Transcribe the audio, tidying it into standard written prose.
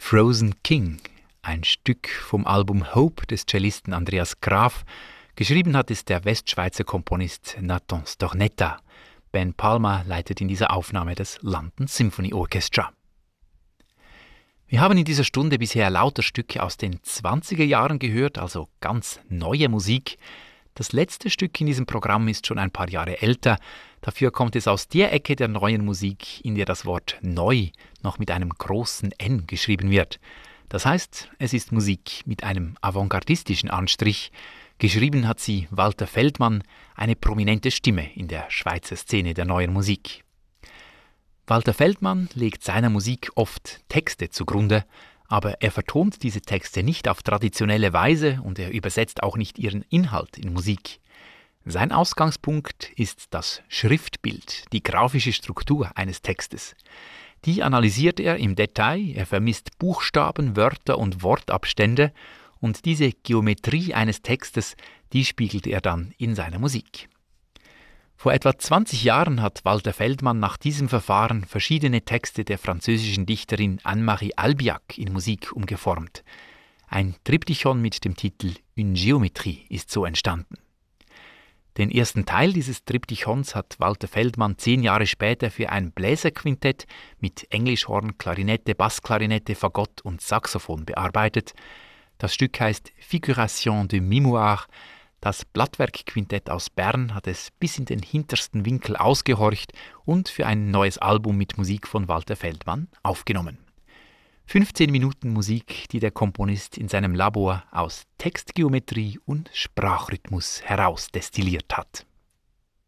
Frozen King, ein Stück vom Album Hope des Cellisten Andreas Graf. Geschrieben hat es der Westschweizer Komponist Nathan Stornetta. Ben Palma leitet in dieser Aufnahme das London Symphony Orchestra. Wir haben in dieser Stunde bisher lauter Stücke aus den 20er Jahren gehört, also ganz neue Musik. Das letzte Stück in diesem Programm ist schon ein paar Jahre älter. Dafür kommt es aus der Ecke der neuen Musik, in der das Wort neu noch mit einem großen N geschrieben wird. Das heißt, es ist Musik mit einem avantgardistischen Anstrich. Geschrieben hat sie Walter Feldmann, eine prominente Stimme in der Schweizer Szene der neuen Musik. Walter Feldmann legt seiner Musik oft Texte zugrunde, aber er vertont diese Texte nicht auf traditionelle Weise und er übersetzt auch nicht ihren Inhalt in Musik. Sein Ausgangspunkt ist das Schriftbild, die grafische Struktur eines Textes. Die analysiert er im Detail, er vermisst Buchstaben, Wörter und Wortabstände und diese Geometrie eines Textes, die spiegelt er dann in seiner Musik. Vor etwa 20 Jahren hat Walter Feldmann nach diesem Verfahren verschiedene Texte der französischen Dichterin Anne-Marie Albiac in Musik umgeformt. Ein Triptychon mit dem Titel Une Géométrie ist so entstanden. Den ersten Teil dieses Triptychons hat Walter Feldmann 10 Jahre später für ein Bläserquintett mit Englischhorn, Klarinette, Bassklarinette, Fagott und Saxophon bearbeitet. Das Stück heißt Figuration de Mémoire. Das Blattwerkquintett aus Bern hat es bis in den hintersten Winkel ausgehorcht und für ein neues Album mit Musik von Walter Feldmann aufgenommen. 15 Minuten Musik, die der Komponist in seinem Labor aus Textgeometrie und Sprachrhythmus herausdestilliert hat.